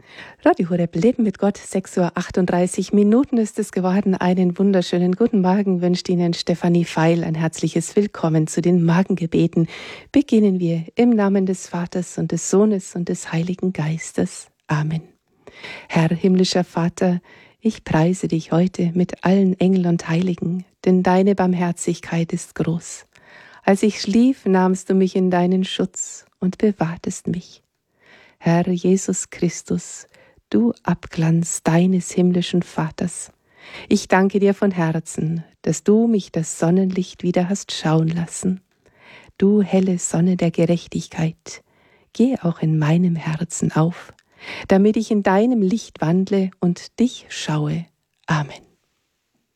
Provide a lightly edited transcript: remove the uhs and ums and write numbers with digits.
Radio Horeb Leben mit Gott, 6:38 Uhr ist es geworden. Einen wunderschönen guten Morgen wünscht Ihnen Stefanie Feil. Ein herzliches Willkommen zu den Morgengebeten. Beginnen wir im Namen des Vaters und des Sohnes und des Heiligen Geistes. Amen. Herr himmlischer Vater, ich preise dich heute mit allen Engeln und Heiligen, denn deine Barmherzigkeit ist groß. Als ich schlief, nahmst du mich in deinen Schutz und bewahrtest mich. Herr Jesus Christus, du Abglanz deines himmlischen Vaters, ich danke dir von Herzen, dass du mich das Sonnenlicht wieder hast schauen lassen. Du helle Sonne der Gerechtigkeit, geh auch in meinem Herzen auf, damit ich in deinem Licht wandle und dich schaue. Amen.